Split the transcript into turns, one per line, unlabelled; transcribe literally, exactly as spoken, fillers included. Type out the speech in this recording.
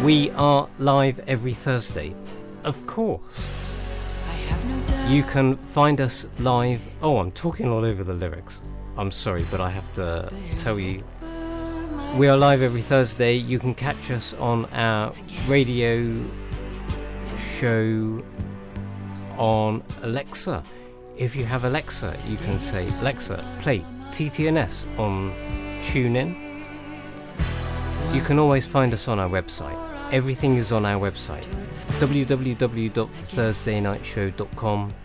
We are live every Thursday, of course. You can find us live. Oh, I'm talking all over the lyrics. I'm sorry, but I have to tell you. We are live every Thursday. You can catch us on our radio show on Alexa. If you have Alexa, you can say, Alexa, play T T N S on TuneIn. You can always find us on our website. Everything is on our website, w w w dot thursday night show dot com.